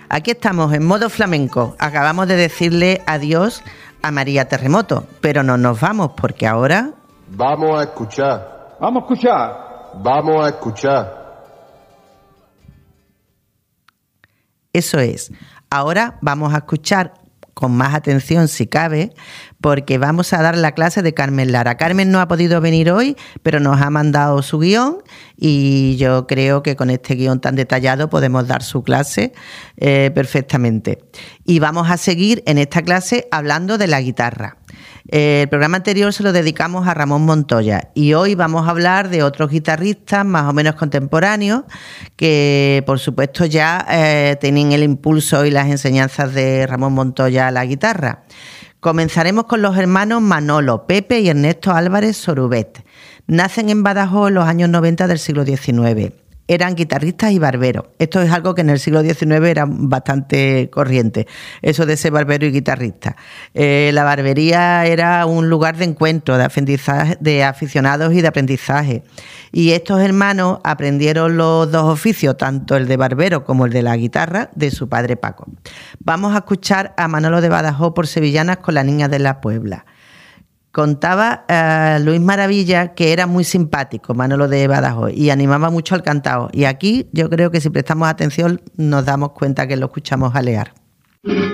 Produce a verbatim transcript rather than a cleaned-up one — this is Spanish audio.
Aquí estamos en modo flamenco. Acabamos de decirle adiós a María Terremoto, pero no nos vamos porque ahora... Vamos a escuchar. Vamos a escuchar. Vamos a escuchar. Eso es. Ahora vamos a escuchar con más atención si cabe, porque vamos a dar la clase de Carmen Lara. Carmen no ha podido venir hoy, pero nos ha mandado su guión y yo creo que con este guión tan detallado podemos dar su clase eh, perfectamente. Y vamos a seguir en esta clase hablando de la guitarra. Eh, el programa anterior se lo dedicamos a Ramón Montoya y hoy vamos a hablar de otros guitarristas más o menos contemporáneos que por supuesto ya eh, tienen el impulso y las enseñanzas de Ramón Montoya a la guitarra. Comenzaremos con los hermanos Manolo, Pepe y Ernesto Álvarez Sorubet. Nacen en Badajoz en los años noventa del siglo diecinueve. Eran guitarristas y barberos. Esto es algo que en el siglo diecinueve era bastante corriente, eso de ser barbero y guitarrista. Eh, la barbería era un lugar de encuentro, de aprendizaje, de aficionados y de aprendizaje. Y estos hermanos aprendieron los dos oficios, tanto el de barbero como el de la guitarra, de su padre Paco. Vamos a escuchar a Manolo de Badajoz por Sevillanas con la Niña de la Puebla. Contaba uh, Luis Maravilla que era muy simpático, Manolo de Badajoz, y animaba mucho al cantao. Y aquí yo creo que si prestamos atención nos damos cuenta que lo escuchamos alear.